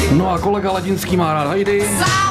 No a kolega Ledinský má rád Heidi.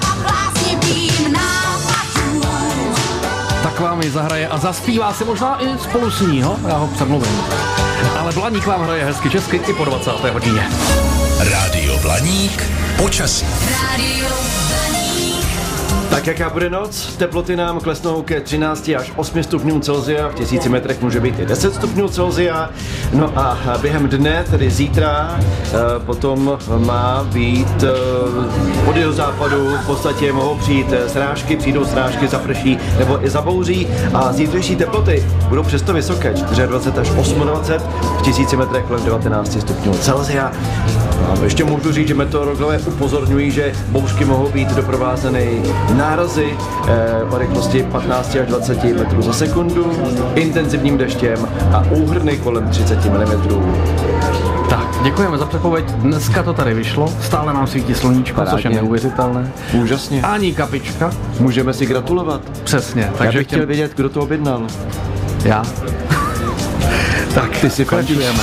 Tak vám ji zahraje a zaspívá si možná i spolu s ní, já ho přemluvím. Ale Blaník vám hraje hezky česky i po 20. hodině. Rádio Blaník, počasí. Rádio Blaník. Tak jaká bude noc? Teploty nám klesnou ke 13 až 8 stupňům Celsia, v 1000 metrech může být i 10 stupňů Celsia. No a během dne, tedy zítra, potom má být od jihozápadu v podstatě mohou přijít srážky, přijdou srážky, zaprší nebo i zabouří a zítřejší teploty budou přesto vysoké, 24 až 28, v 1000 metrech kolem 19 stupňů Celsia. A ještě můžu říct, že meteorologové upozorňují, že bouřky mohou být doprovázeny nárazy o rychlosti 15 až 20 metrů za sekundu, intenzivním deštěm a úhrny kolem 30 mm. Tak, děkujeme za předpověď. Dneska to tady vyšlo, stále nám svítí sluníčko, což je neuvěřitelné. Úžasně. Ani kapička. Můžeme si gratulovat. Přesně. Takže bych chtěl vědět, kdo to objednal. Já. Tak, ty si pokračujeme.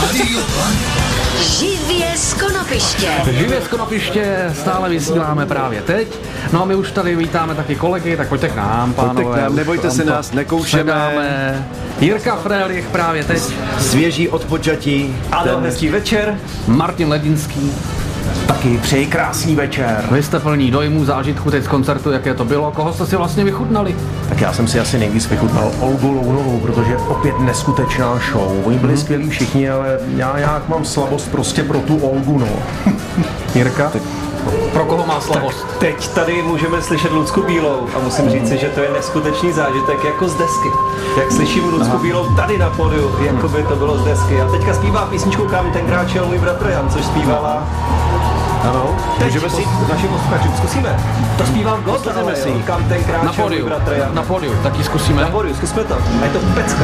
Živě z Konopiště. Živě z Konopiště stále vysíláme právě teď. No a my už tady vítáme taky kolegy, tak pojďte k nám, pánové. Pojďte k nám, nebojte se nás, nekoušeme. Jirka Frélich právě teď. Svěží od počatí. Ano, hezký večer. Martin Ledinský. Taky přeji krásný večer. Vy jste plní dojmů, zážitku teď z koncertu, jaké to bylo. Koho jste si vlastně vychutnali? Tak já jsem si asi nejvíc vychutnal Olgu Lounovou, protože opět neskutečná show. Oni byli skvělí všichni, ale já nějak mám slabost prostě pro tu Olgu, no. Jirka? Pro koho má slabost? Tak teď tady můžeme slyšet Lucku Bílou a musím říct si, že to je neskutečný zážitek jako z desky. Jak slyším Lucku Bílou tady na pódiu, jako by to bylo z desky. A teďka zpívá písničku Kam tenkrát šel můj bratr Jan, což zpívala. Ano, můžeme si našim posluchačům zkusíme. To zpívám Gotthard, Kam tenkrát šel můj bratr Jan. Na pódiu, taky zkusíme. Na pódiu, zkusme to. A je to pecka.